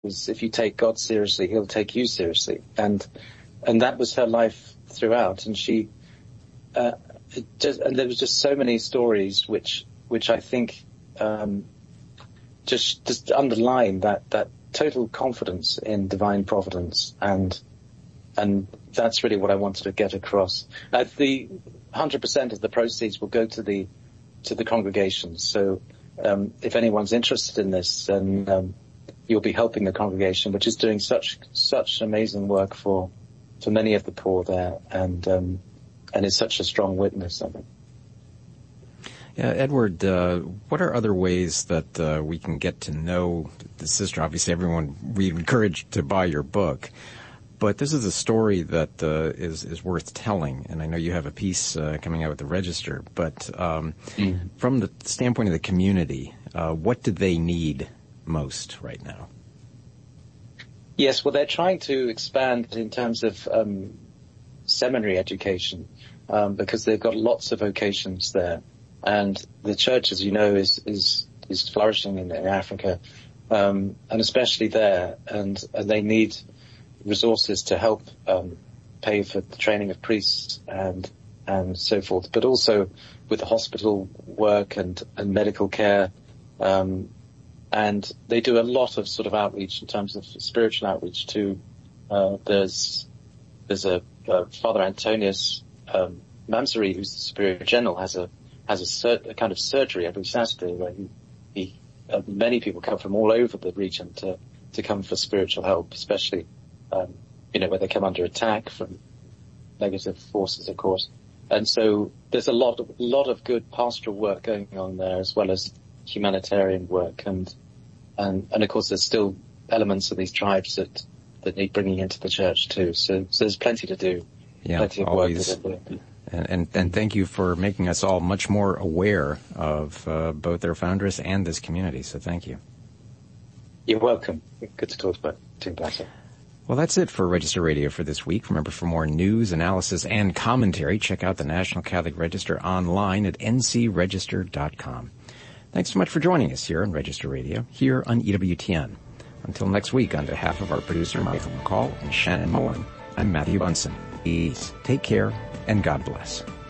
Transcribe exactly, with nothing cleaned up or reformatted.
if you take God seriously, he'll take you seriously. And, and that was her life throughout. And she, uh, it just, and there was just so many stories which, which I think, um, just, just underline that, that total confidence in divine providence. And, and that's really what I wanted to get across. Uh, the one hundred percent of the proceeds will go to the, to the congregations. So, um, if anyone's interested in this, then, um, you'll be helping the congregation, which is doing such, such amazing work for, for many of the poor there. And, um, and is such a strong witness of it. Yeah, Edward, uh, what are other ways that uh, we can get to know the sister? Obviously, everyone, we encourage to buy your book, but this is a story that uh, is is worth telling. And I know you have a piece uh, coming out with the Register, but um, mm. from the standpoint of the community, uh, what do they need most right now? Yes, well, they're trying to expand in terms of um, seminary education um, because they've got lots of vocations there. And the church, as you know, is is, is flourishing in, in Africa, um, and especially there. And, and they need resources to help um, pay for the training of priests and and so forth. But also with the hospital work and, and medical care. Um, and they do a lot of sort of outreach in terms of spiritual outreach too. Uh, there's there's a, a Father Antonius um, Mamsari, who's the Superior General, has a has a, sur- a kind of surgery every Saturday where he, he uh, many people come from all over the region to, to come for spiritual help, especially, um, you know, where they come under attack from negative forces, of course. And so there's a lot of, lot of good pastoral work going on there as well as humanitarian work. And, and, and of course there's still elements of these tribes that, that need bringing into the church too. So, so there's plenty to do. Yeah, plenty of always. work that they're doing. And, and, and thank you for making us all much more aware of uh, both their foundress and this community. So thank you. You're welcome. Good to talk about Tim Blatter. Well, that's it for Register Radio for this week. Remember, for more news, analysis, and commentary, check out the National Catholic Register online at n c register dot com. Thanks so much for joining us here on Register Radio, here on E W T N. Until next week, on behalf of our producer, Michael McCall, and Shannon Mullen, I'm Matthew Bunson. Please take care, and God bless.